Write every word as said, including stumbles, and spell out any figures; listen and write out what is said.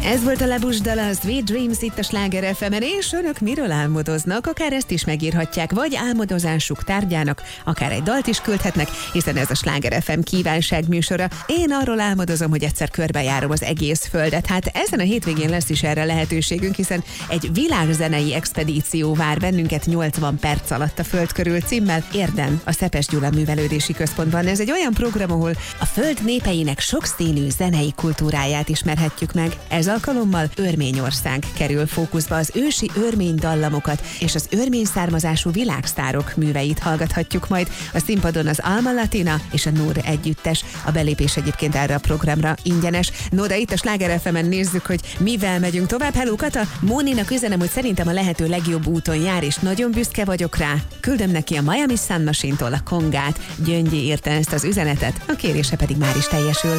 Ez volt a Labus dala, a Sweet Dreams itt a Sláger ef emen, és önök miről álmodoznak? Akár ezt is megírhatják, vagy álmodozásuk tárgyának, akár egy dalt is küldhetnek, hiszen ez a Sláger ef em kívánság műsora. Én arról álmodozom, hogy egyszer körbejárom az egész földet. Hát ezen a hétvégén lesz is erre lehetőségünk, hiszen egy világzenei expedíció vár bennünket nyolcvan perc alatt a föld körül címmel Érden, a Szepes Gyula Művelődési Központban. Ez egy olyan program, ahol a föld népeinek sokszínű zenei kultúráját ismerhetjük meg. Ez alkalommal Örményország kerül fókuszba, az ősi örmény dallamokat és az örmény származású világsztárok műveit hallgathatjuk majd. A színpadon az Alma Latina és a Nur együttes. A belépés egyébként erre a programra ingyenes. No, de itt a Sláger ef emen nézzük, hogy mivel megyünk tovább. Hello, Kata! Móninak üzenem, hogy szerintem a lehető legjobb úton jár, és nagyon büszke vagyok rá. Küldöm neki a Miami Sun Machine-tól a kongát. Gyöngyi írta ezt az üzenetet, a kérése pedig már is teljesül.